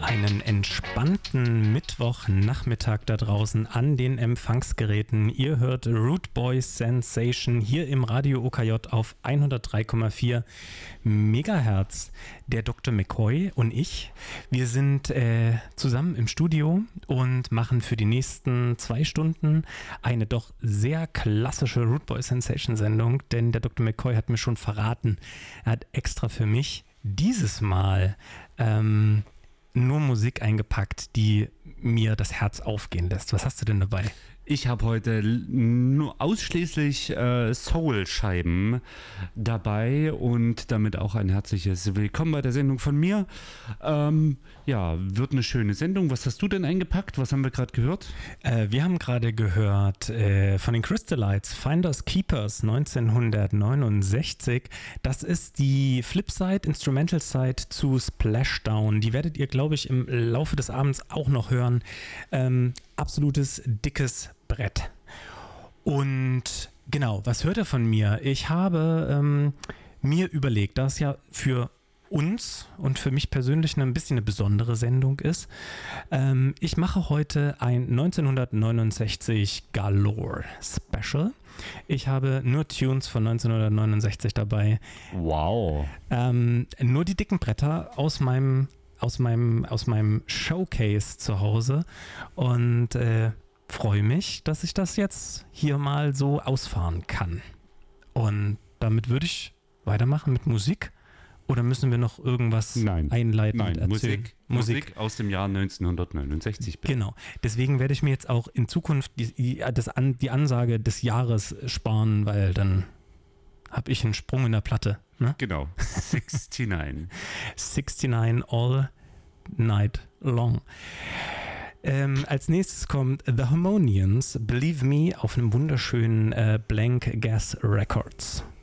Einen entspannten Mittwochnachmittag da draußen an den Empfangsgeräten. Ihr hört Root Boys Sensation hier im Radio OKJ auf 103,4 Megahertz. Der Dr. McCoy und ich, wir sind zusammen im Studio und machen für die nächsten 2 Stunden eine doch sehr klassische Root Boys Sensation Sendung, denn der Dr. McCoy hat mir schon verraten, er hat extra für mich dieses Mal nur Musik eingepackt, die mir das Herz aufgehen lässt. Was hast du denn dabei? Ich habe heute nur ausschließlich Soul-Scheiben dabei und damit auch ein herzliches Willkommen bei der Sendung von mir. Wird eine schöne Sendung. Was hast du denn eingepackt? Was haben wir gerade gehört? Wir haben gerade gehört von den Crystallites, Finders Keepers 1969. Das ist die Flipside, Instrumental Side zu Splashdown. Die werdet ihr, glaube ich, im Laufe des Abends auch noch hören. Absolutes dickes Brett. Und genau, was hört ihr von mir? Ich habe mir überlegt, dass ja für uns und für mich persönlich ein bisschen eine besondere Sendung ist. Ich mache heute ein 1969 Galore Special. Ich habe nur Tunes von 1969 dabei. Wow. Nur die dicken Bretter aus meinem Showcase zu Hause und freue mich, dass ich das jetzt hier mal so ausfahren kann. Und damit würde ich weitermachen mit Musik. Oder müssen wir noch irgendwas einleitend erzählen? Musik aus dem Jahr 1969. Bitte. Genau. Deswegen werde ich mir jetzt auch in Zukunft die Ansage des Jahres sparen, weil dann habe ich einen Sprung in der Platte. Ne? Genau. 69. 69 all night long. Als nächstes kommt The Harmonians, Believe Me, auf einem wunderschönen Blank Gas Records.